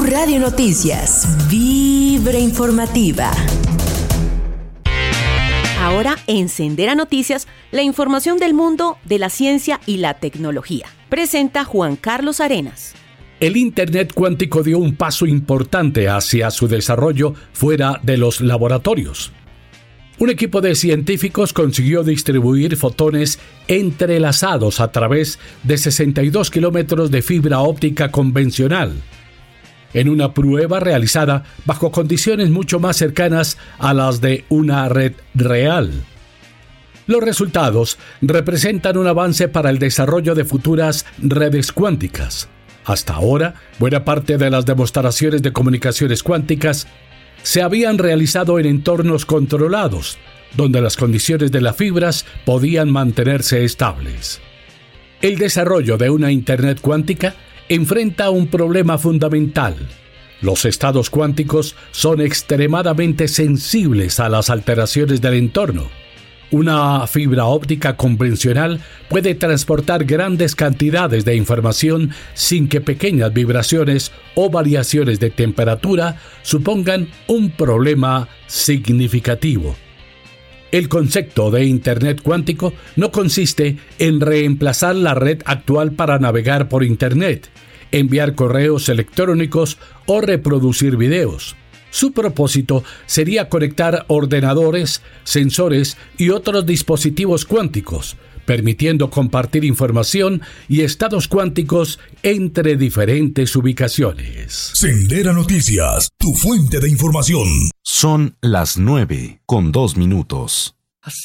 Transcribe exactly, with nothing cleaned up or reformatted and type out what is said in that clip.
Radio Noticias, Vibra Informativa. Ahora en Sendera Noticias, la información del mundo de la ciencia y la tecnología. Presenta Juan Carlos Arenas. El Internet cuántico dio un paso importante hacia su desarrollo fuera de los laboratorios. Un equipo de científicos consiguió distribuir fotones entrelazados a través de sesenta y dos kilómetros de fibra óptica convencional, en una prueba realizada bajo condiciones mucho más cercanas a las de una red real. Los resultados representan un avance para el desarrollo de futuras redes cuánticas. Hasta ahora, buena parte de las demostraciones de comunicaciones cuánticas se habían realizado en entornos controlados, donde las condiciones de las fibras podían mantenerse estables. El desarrollo de una Internet cuántica enfrenta un problema fundamental. Los estados cuánticos son extremadamente sensibles a las alteraciones del entorno. Una fibra óptica convencional puede transportar grandes cantidades de información sin que pequeñas vibraciones o variaciones de temperatura supongan un problema significativo. El concepto de Internet cuántico no consiste en reemplazar la red actual para navegar por Internet, enviar correos electrónicos o reproducir videos. Su propósito sería conectar ordenadores, sensores y otros dispositivos cuánticos, permitiendo compartir información y estados cuánticos entre diferentes ubicaciones. Sendera Noticias, tu fuente de información. Son las nueve con dos minutos.